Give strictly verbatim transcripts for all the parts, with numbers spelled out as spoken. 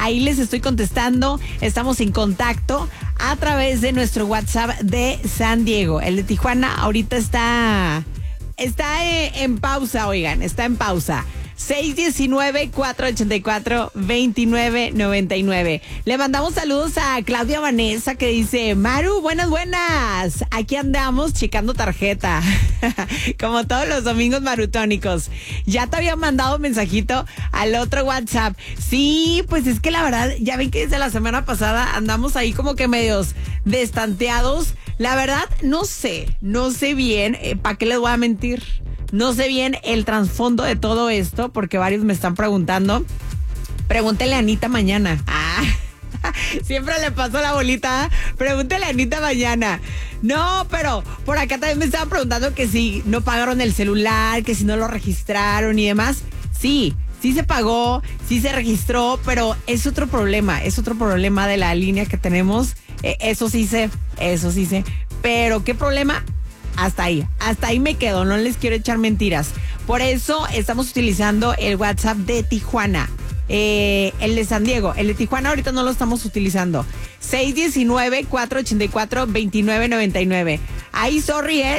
Ahí les estoy contestando. Estamos en contacto a través de nuestro WhatsApp de San Diego. El de Tijuana ahorita está, está en pausa, oigan, está en pausa. seis uno nueve, cuatro ocho cuatro, dos nueve nueve nueve. Le mandamos saludos a Claudia Vanessa que dice: Maru, buenas, buenas. Aquí andamos checando tarjeta. Como todos los domingos marutónicos. Ya te había mandado un mensajito al otro WhatsApp. Sí, pues es que la verdad, ya ven que desde la semana pasada andamos ahí como que medios destanteados. La verdad, no sé, no sé bien, eh, ¿para qué les voy a mentir? No sé bien el trasfondo de todo esto, porque varios me están preguntando. Pregúntele a Anita mañana. Ah, siempre le paso la bolita. Pregúntele a Anita mañana. No, pero por acá también me estaban preguntando que si no pagaron el celular, que si no lo registraron y demás. Sí, sí se pagó, sí se registró, pero es otro problema. Es otro problema de la línea que tenemos. Eh, eso sí sé, eso sí sé. Pero ¿qué problema? Hasta ahí, hasta ahí me quedo, no les quiero echar mentiras. Por eso estamos utilizando el WhatsApp de Tijuana, eh, el de San Diego. El de Tijuana ahorita no lo estamos utilizando. seis uno nueve, cuatro ocho cuatro, dos nueve nueve nueve. Ahí, sorry, eh,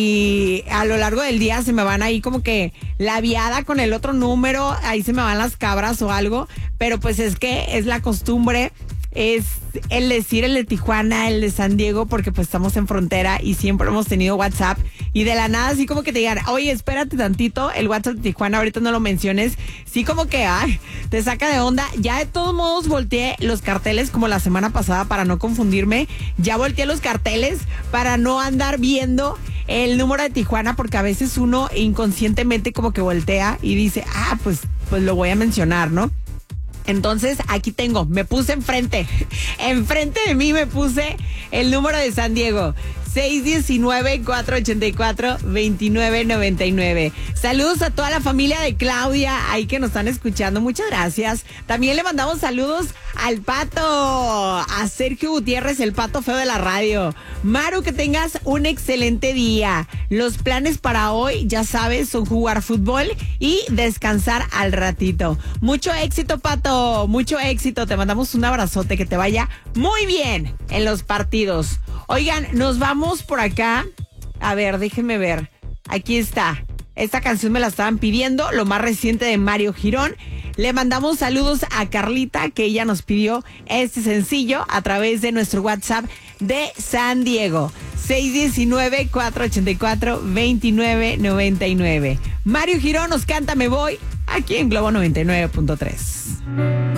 si a lo largo del día se me van ahí como que la viada con el otro número, ahí se me van las cabras o algo, pero pues es que es la costumbre. Es el decir el de Tijuana, el de San Diego, porque pues estamos en frontera y siempre hemos tenido WhatsApp. Y de la nada, así como que te digan, oye, espérate tantito, el WhatsApp de Tijuana, ahorita no lo menciones. Sí, como que, ay, te saca de onda. Ya de todos modos volteé los carteles como la semana pasada para no confundirme. Ya volteé los carteles para no andar viendo el número de Tijuana, porque a veces uno inconscientemente como que voltea y dice, ah, pues, pues lo voy a mencionar, ¿no? Entonces, aquí tengo, me puse enfrente, enfrente de mí me puse el número de San Diego, seis uno nueve, cuatro ocho cuatro, dos nueve nueve nueve. Saludos a toda la familia de Claudia, ahí que nos están escuchando, muchas gracias. También le mandamos saludos al Pato, a Sergio Gutiérrez, el Pato feo de la radio. Maru, que tengas un excelente día. Los planes para hoy, ya sabes, son jugar fútbol y descansar al ratito. Mucho éxito, Pato, mucho éxito. Te mandamos un abrazote, que te vaya muy bien en los partidos. Oigan, nos vamos por acá. A ver, déjenme ver. Aquí está. Esta canción me la estaban pidiendo, lo más reciente de Mario Girón. Le mandamos saludos a Carlita, que ella nos pidió este sencillo a través de nuestro WhatsApp de San Diego. seis uno nueve, cuatro ocho cuatro, dos nueve nueve nueve. Mario Girón nos canta Me Voy, aquí en Globo noventa y nueve punto tres.